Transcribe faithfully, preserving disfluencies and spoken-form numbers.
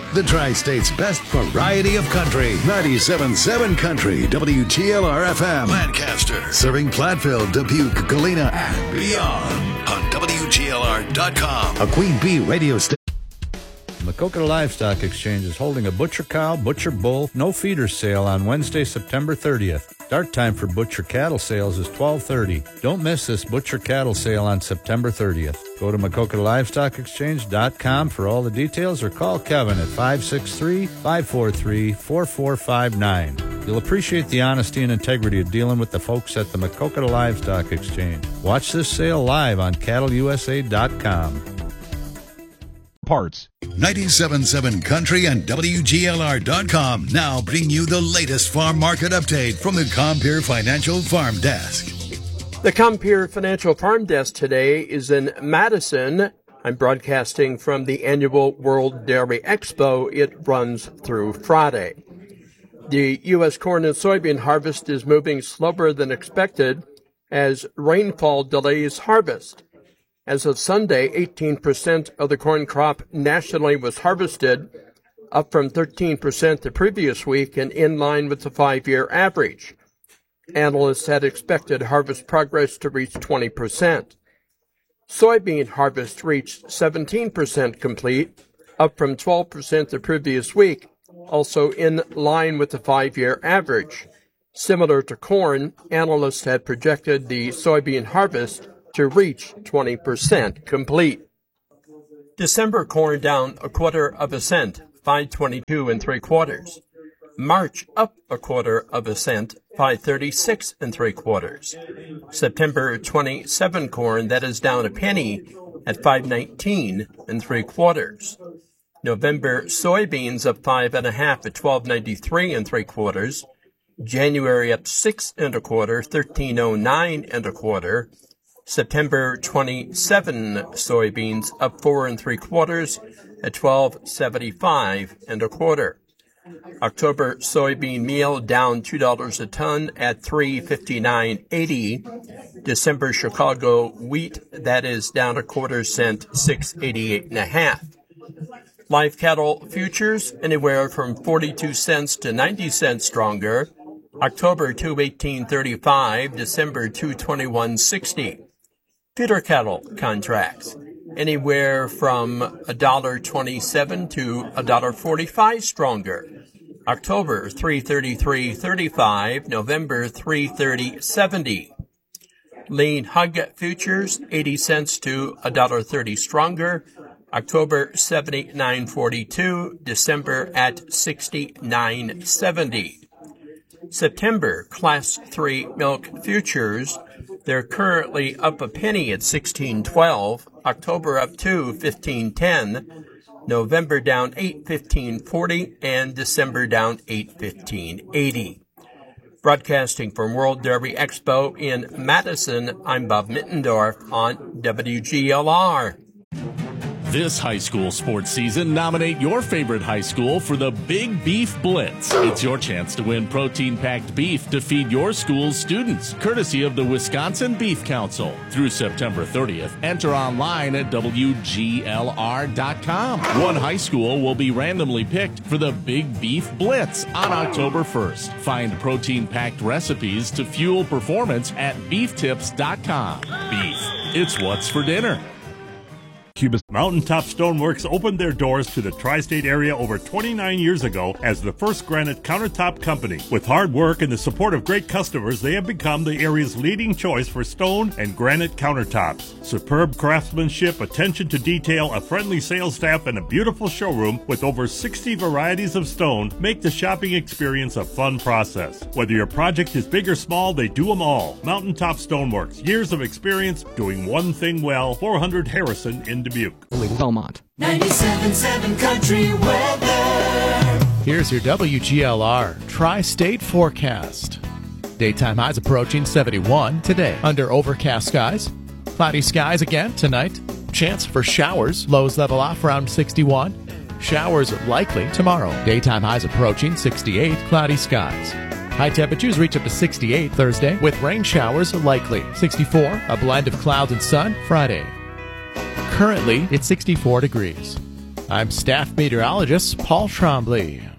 The Tri-State's best variety of country. ninety-seven point seven Country, W G L R F M. Lancaster. Serving Platteville, Dubuque, Galena, and beyond. On W G L R dot com. A Queen Bee radio station. Maquoketa Livestock Exchange is holding a Butcher Cow, Butcher Bull, no feeder sale on Wednesday, September thirtieth. Start time for Butcher Cattle sales is twelve thirty. Don't miss this Butcher Cattle sale on September thirtieth. Go to Maquoketa Livestock Exchange dot com for all the details or call Kevin at five six three, five four three, four four five nine. You'll appreciate the honesty and integrity of dealing with the folks at the Maquoketa Livestock Exchange. Watch this sale live on cattle U S A dot com. Parts. ninety-seven point seven Country and W G L R dot com now bring you the latest farm market update from the Compeer Financial Farm Desk. The Compeer Financial Farm Desk today is in Madison. I'm broadcasting from the annual World Dairy Expo. It runs through Friday. The U S corn and soybean harvest is moving slower than expected as rainfall delays harvest. As of Sunday, eighteen percent of the corn crop nationally was harvested, up from thirteen percent the previous week and in line with the five-year average. Analysts had expected harvest progress to reach twenty percent. Soybean harvest reached seventeen percent complete, up from twelve percent the previous week, also in line with the five-year average. Similar to corn, analysts had projected the soybean harvest to reach twenty percent complete. December corn down a quarter of a cent, five twenty-two and three quarters. March up a quarter of a cent, five thirty-six and three quarters. September twenty-seven corn, that is down a penny at five nineteen and three quarters. November soybeans up five and a half at twelve ninety-three and three quarters. January up six and a quarter, thirteen oh nine and a quarter. September twenty-seven soybeans up four and three quarters at twelve seventy-five and a quarter. October soybean meal down two dollars a ton at three fifty-nine eighty. December Chicago wheat, that is down a quarter cent, six eighty-eight and a half. Live cattle futures anywhere from forty-two cents to ninety cents stronger. October two eighteen thirty-five, December two twenty-one sixty. Feeder cattle contracts anywhere from one dollar twenty-seven to one dollar forty-five stronger. October three thirty-three thirty-five, November three thirty seventy. Lean hog futures eighty cents to one dollar thirty stronger. October seventy-nine forty-two, December at sixty-nine seventy. September Class three milk futures, they're currently up a penny at sixteen twelve, October up two, fifteen ten, November down eight, fifteen forty, and December down eight, fifteen eighty. Broadcasting from World Dairy Expo in Madison, I'm Bob Mittendorf on W G L R. This high school sports season, nominate your favorite high school for the Big Beef Blitz. It's your chance to win protein-packed beef to feed your school's students, courtesy of the Wisconsin Beef Council. Through September thirtieth, enter online at W G L R dot com. One high school will be randomly picked for the Big Beef Blitz on October first. Find protein-packed recipes to fuel performance at beef tips dot com. Beef, it's what's for dinner. Cubist Mountaintop Stoneworks opened their doors to the tri-state area over twenty-nine years ago as the first granite countertop company. With hard work and the support of great customers, they have become the area's leading choice for stone and granite countertops. Superb craftsmanship, attention to detail, a friendly sales staff, and a beautiful showroom with over sixty varieties of stone make the shopping experience a fun process. Whether your project is big or small, they do them all. Mountaintop Stoneworks, years of experience doing one thing well. four hundred Harrison in Dubuque. Belmont. ninety-seven point seven Country Weather. Here's your W G L R Tri-State forecast. Daytime highs approaching seventy-one today under overcast skies. Cloudy skies again tonight. Chance for showers. Lows level off around sixty-one. Showers likely tomorrow. Daytime highs approaching sixty-eight. Cloudy skies. High temperatures reach up to sixty-eight Thursday with rain showers likely. sixty-four, a blend of clouds and sun Friday. Currently, it's sixty-four degrees. I'm staff meteorologist Paul Trombley.